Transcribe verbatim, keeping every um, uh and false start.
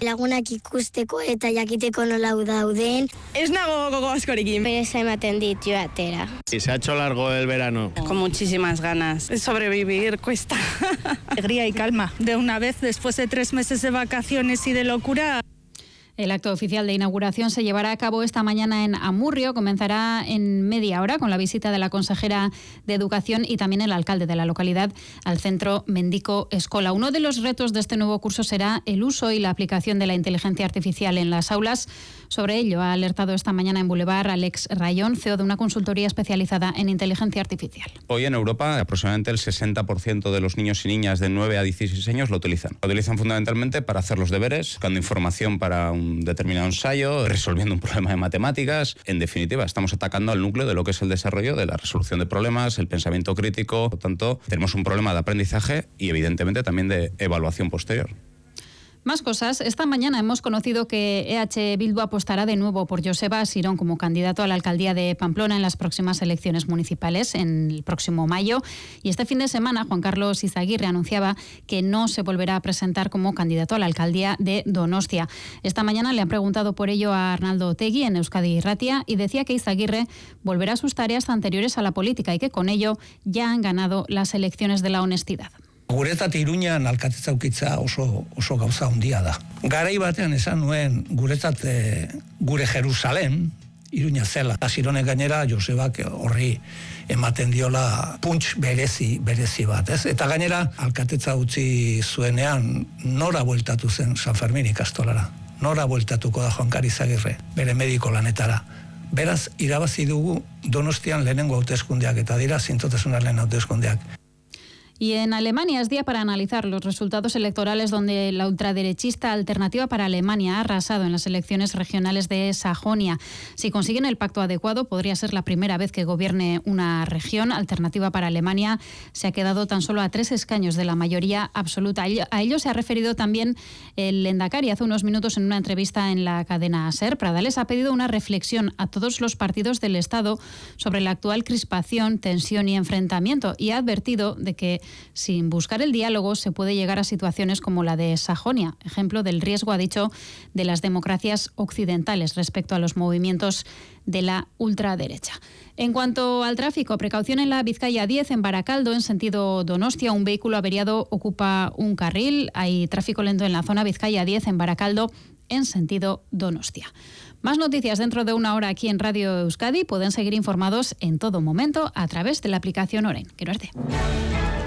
Lagunak ikusteko eta jakiteko nola dauden. Ez nago gogo askorekin. Pereza ematen dit joatera. Y se ha hecho largo el verano. Con muchísimas ganas. Sobrevivir cuesta. Alegría y calma. De una vez, después de tres meses de vacaciones y de locura. El acto oficial de inauguración se llevará a cabo esta mañana en Amurrio. Comenzará en media hora con la visita de la consejera de Educación y también el alcalde de la localidad al centro Mendico Escola. Uno de los retos de este nuevo curso será el uso y la aplicación de la inteligencia artificial en las aulas. Sobre ello ha alertado esta mañana en Boulevard Alex Rayón, C E O de una consultoría especializada en inteligencia artificial. Hoy en Europa aproximadamente el sesenta por ciento de los niños y niñas de nueve a dieciséis años lo utilizan. Lo utilizan fundamentalmente para hacer los deberes, buscando información para un un determinado ensayo, resolviendo un problema de matemáticas. En definitiva, estamos atacando al núcleo de lo que es el desarrollo de la resolución de problemas, el pensamiento crítico. Por tanto, tenemos un problema de aprendizaje y evidentemente también de evaluación posterior. Más cosas. Esta mañana hemos conocido que E H Bildu apostará de nuevo por Joseba Sirón como candidato a la alcaldía de Pamplona en las próximas elecciones municipales en el próximo mayo. Y este fin de semana Juan Carlos Izaguirre anunciaba que no se volverá a presentar como candidato a la alcaldía de Donostia. Esta mañana le han preguntado por ello a Arnaldo Otegi en Euskadi Irratia y decía que Izaguirre volverá a sus tareas anteriores a la política y que con ello ya han ganado las elecciones de la honestidad. Guretzat Iruñan alkatetza ukitza oso, oso gauza handia da. Garai batean esan nuen guretzat e, gure Jerusalem, Iruña zela. Sironek gainera Josebak horri ematen diola punts berezi, berezi bat. Ez? Eta gainera alkatetza utzi zuenean nora bueltatu zen San Fermin ikastolara. Nora bueltatuko da Juan Carlos Izaguirre, bere mediko lanetara. Beraz, irabazi dugu Donostian lehenengo hauteskundeak eta dira zintzotasunaren lehen hauteskundeak. Y en Alemania es día para analizar los resultados electorales donde la ultraderechista Alternativa para Alemania ha arrasado en las elecciones regionales de Sajonia. Si consiguen el pacto adecuado, podría ser la primera vez que gobierne una región. Alternativa para Alemania se ha quedado tan solo a tres escaños de la mayoría absoluta. A ello se ha referido también el Lehendakari hace unos minutos en una entrevista en la cadena SER. Pradales ha pedido una reflexión a todos los partidos del Estado sobre la actual crispación, tensión y enfrentamiento y ha advertido de que sin buscar el diálogo se puede llegar a situaciones como la de Sajonia, ejemplo del riesgo, ha dicho, de las democracias occidentales respecto a los movimientos de la ultraderecha. En cuanto al tráfico, precaución en la Vizcaya diez en Baracaldo, en sentido Donostia, un vehículo averiado ocupa un carril. Hay tráfico lento en la zona Vizcaya diez en Baracaldo, en sentido Donostia. Más noticias dentro de una hora aquí en Radio Euskadi. Pueden seguir informados en todo momento a través de la aplicación Oren. Quiero arte.